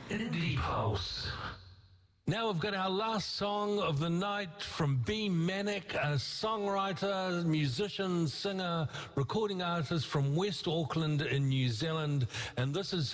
Indie Pulse. Now we've got our last song of the night from B. Manic, a songwriter, musician, singer, recording artist from West Auckland in New Zealand. And this is